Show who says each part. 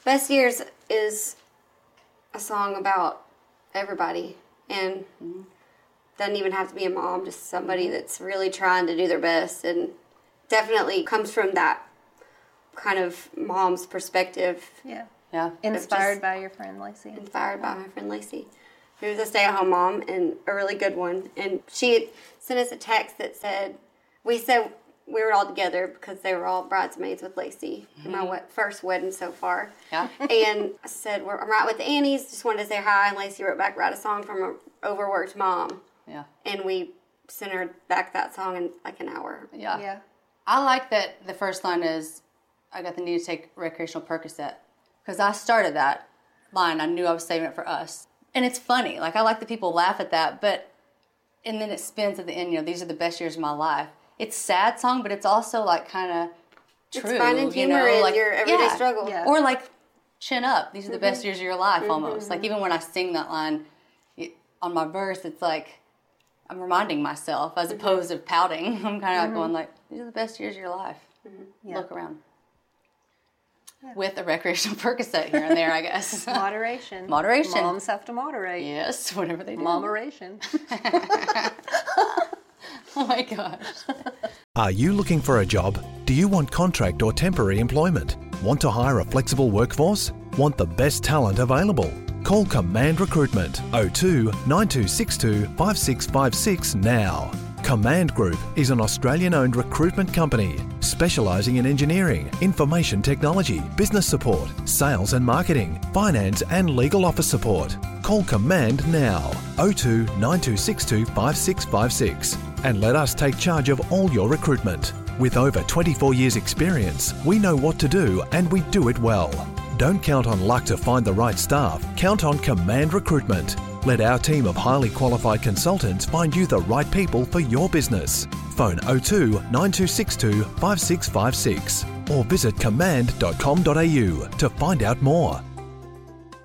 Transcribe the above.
Speaker 1: Best Years is a song about everybody, and doesn't even have to be a mom, just somebody that's really trying to do their best, and definitely comes from that kind of mom's perspective.
Speaker 2: Yeah. Inspired by your friend Lacey.
Speaker 1: Inspired by my friend Lacey, who was a stay-at-home mom and a really good one. And she had sent us a text that said we were all together because they were all bridesmaids with Lacey in my first wedding so far.
Speaker 3: Yeah.
Speaker 1: And I said, I'm right with the Annies, just wanted to say hi. And Lacey wrote back, write a song from an overworked mom.
Speaker 3: Yeah.
Speaker 1: And we sent her back that song in like an hour.
Speaker 3: Yeah. I like that the first line is, I got the need to take recreational Percocet. Because I started that line. I knew I was saving it for us. And it's funny. Like, I like that people laugh at that. And then it spins at the end, these are the best years of my life. It's a sad song, but it's also, like, kind of true.
Speaker 1: It's finding humor in your everyday struggle.
Speaker 2: Yeah.
Speaker 3: Or, like, chin up. These are the best years of your life, almost. Like, even when I sing that line on my verse, it's like I'm reminding myself as opposed to pouting. I'm kind of like going, like, these are the best years of your life. Look around. With a recreational Percocet here and there, I guess.
Speaker 2: Moderation.
Speaker 3: Moderation.
Speaker 2: Moms have to moderate.
Speaker 3: Yes, whatever they do.
Speaker 2: Moderation.
Speaker 3: Oh my gosh.
Speaker 4: Are you looking for a job? Do you want contract or temporary employment? Want to hire a flexible workforce? Want the best talent available? Call Command Recruitment 02 9262 5656 now. Command Group is an Australian-owned recruitment company specialising in engineering, information technology, business support, sales and marketing, finance and legal office support. Call Command now 02 9262 5656 and let us take charge of all your recruitment. With over 24 years experience, we know what to do and we do it well. Don't count on luck to find the right staff. Count on Command Recruitment. Let our team of highly qualified consultants find you the right people for your business. Phone 02 9262 5656 or visit command.com.au to find out more.